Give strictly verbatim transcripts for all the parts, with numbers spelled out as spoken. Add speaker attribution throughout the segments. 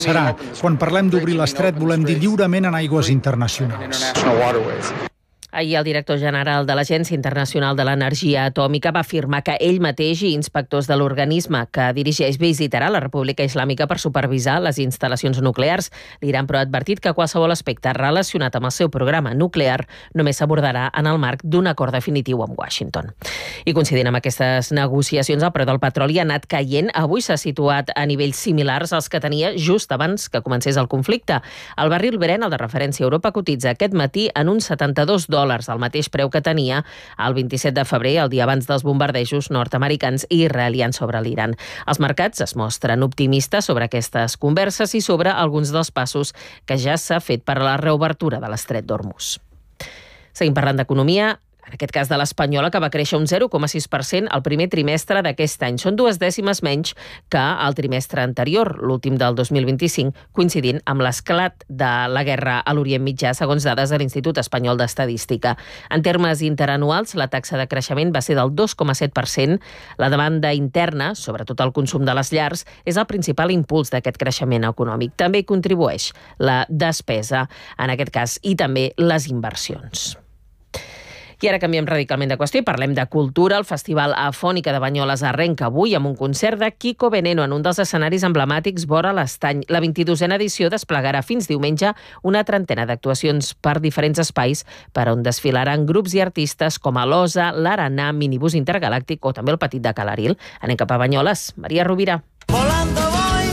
Speaker 1: Serà, quan parlem d'obrir l'estret, volem dir lliurement en aigües internacionals.
Speaker 2: Ahir el director general de l'Agència Internacional de l'Energia Atòmica va afirmar que ell mateix i inspectors de l'organisme que dirigeix visitarà la República Islàmica per supervisar les instal·lacions nuclears. L'Iran, però, ha advertit que qualsevol aspecte relacionat amb el seu programa nuclear només s'abordarà en el marc d'un acord definitiu amb Washington. I coincidint amb aquestes negociacions, el preu del petroli ha anat caient. Avui s'ha situat a nivells similars als que tenia just abans que comencés el conflicte. El barril Brent, el de referència a Europa, cotitza aquest matí en uns setanta-dos dòlars, el mateix preu que tenia el vint-i-set de febrer, el dia abans dels bombardejos nord-americans i israelians sobre l'Iran. Els mercats es mostren optimistes sobre aquestes converses i sobre alguns dels passos que ja s'ha fet per a la reobertura de l'estret d'Hormuz. Seguim parlant d'economia. En aquest cas de l'Espanyola, que va créixer un zero coma sis per cent el primer trimestre d'aquest any. Són dues dècimes menys que el trimestre anterior, l'últim del dos mil vint-i-cinc, coincidint amb l'esclat de la guerra a l'Orient Mitjà, segons dades de l'Institut Espanyol d'Estadística. En termes interanuals, la taxa de creixement va ser del dos coma set per cent. La demanda interna, sobretot el consum de les llars, és el principal impuls d'aquest creixement econòmic. També hi contribueix la despesa, en aquest cas, i també les inversions. I ara canviem radicalment de qüestió i parlem de cultura. El Festival Afònica de Banyoles arrenca avui amb un concert de Kiko Veneno en un dels escenaris emblemàtics vora l'Estany. La vint-i-dosena edició desplegarà fins diumenge una trentena d'actuacions per diferents espais per on desfilaran grups i artistes com a l'Osa, l'Aranà, Minibús Intergalàctic o també el Petit de Calaril. Anem cap a Banyoles. Maria Rovira.
Speaker 3: Volando voy,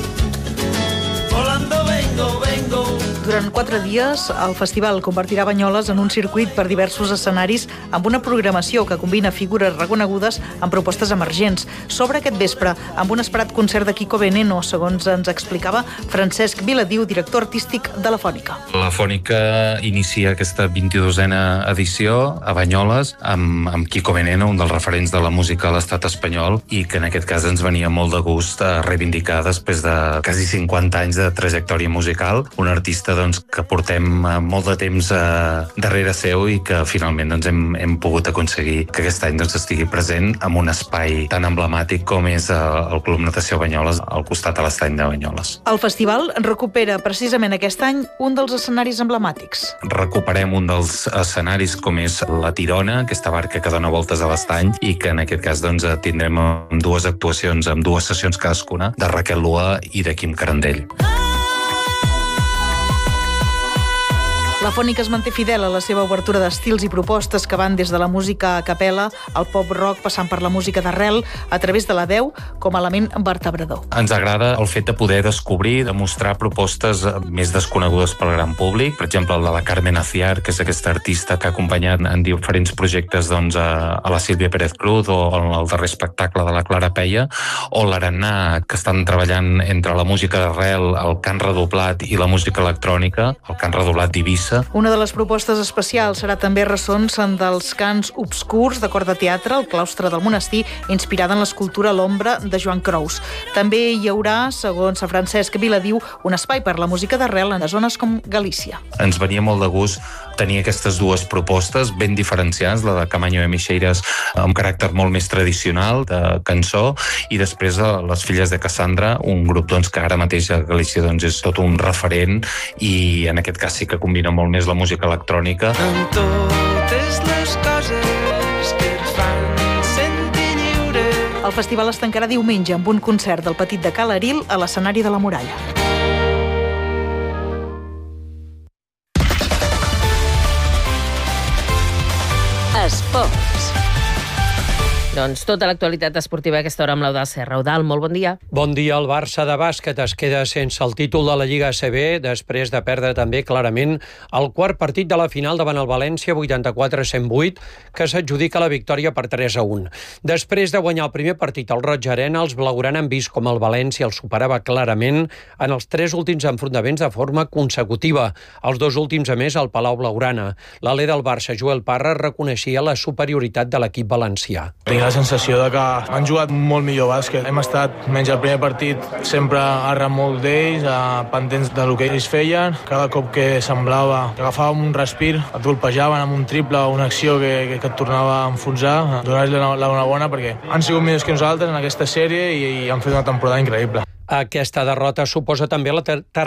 Speaker 3: volando vengo, vengo.
Speaker 4: Durant quatre dies, el festival convertirà Banyoles en un circuit per diversos escenaris amb una programació que combina figures reconegudes amb propostes emergents. S'obre aquest vespre amb un esperat concert de Kiko Veneno, segons ens explicava Francesc Viladiu, director artístic de la Fònica.
Speaker 5: La Fònica inicia aquesta vint-i-dosena edició a Banyoles amb, amb Kiko Veneno, un dels referents de la música a l'estat espanyol, i que en aquest cas ens venia molt de gust a reivindicar després de quasi cinquanta anys de trajectòria musical, un artista doncs, que portem molt de temps eh, darrere seu i que finalment doncs, hem, hem pogut aconseguir que aquest any doncs, estigui present en un espai tan emblemàtic com és el Club Natació Banyoles, al costat de l'estany de Banyoles.
Speaker 4: El festival recupera precisament aquest any un dels escenaris emblemàtics.
Speaker 5: Recuperem un dels escenaris com és la Tirona, aquesta barca que dona voltes a l'estany, i que en aquest cas doncs, tindrem dues actuacions, amb dues sessions cadascuna, de Raquel Lua i de Quim Carandell.
Speaker 4: La Fònica es manté fidel a la seva obertura d'estils i propostes que van des de la música a capella al pop-rock, passant per la música d'arrel, a través de la veu com a element vertebrador.
Speaker 5: Ens agrada el fet de poder descobrir, de mostrar propostes més desconegudes pel gran públic. Per exemple, el de la Carmen Aciar, que és aquesta artista que ha acompanyat en diferents projectes doncs, a, a la Sílvia Pérez Cruz, o el darrer espectacle de la Clara Peia, o l'Aranà, que estan treballant entre la música d'arrel, el cant redoblat i la música electrònica, el cant redoblat d'Eivissa.
Speaker 4: Una de les propostes especials serà també ressons dels cants obscurs de cor de teatre al claustre del monestir, inspirada en l'escultura L'ombra de Joan Crous. També hi haurà, segons Francesc Viladiu, un espai per la música d'arrel en zones com Galícia.
Speaker 5: Ens venia molt de gust tenir aquestes dues propostes ben diferenciades, la de Camaño de Mixeiras amb caràcter molt més tradicional de cançó, i després les Filles de Cassandra, un grup doncs, que ara mateix a Galícia doncs, és tot un referent, i en aquest cas sí que combina molt més la música electrònica.
Speaker 3: Amb totes les coses que ens fan sentir lliure.
Speaker 4: El festival es tancarà diumenge amb un concert del Petit de Calaril a l'escenari de la Muralla.
Speaker 2: Esports. Doncs tota l'actualitat esportiva a aquesta hora amb l'Eudald Serra. Eudald, molt bon dia.
Speaker 6: Bon dia. El Barça de bàsquet es queda sense el títol de la Lliga A C B després de perdre també clarament el quart partit de la final davant el València vuitanta-quatre a cent vuit, que s'adjudica la victòria per tres a un. Després de guanyar el primer partit al Roig Arena, els blaugrana han vist com el València el superava clarament en els tres últims enfrontaments de forma consecutiva. Els dos últims, a més, al Palau Blaugrana. L'alè del Barça, Joel Parra, reconeixia la superioritat de l'equip valencià.
Speaker 7: Tinc la sensació de que han jugat molt millor bàsquet. Hem estat, menys el primer partit, sempre arran molt d'ells, pendents del que ells feien. Cada cop que semblava que agafàvem un respir, et golpejaven amb un triple o una acció que, que, que et tornava a enfonsar. Donar-los la, la bona perquè han sigut millors que nosaltres en aquesta sèrie i, i han fet una temporada increïble.
Speaker 6: Aquesta derrota suposa també la ter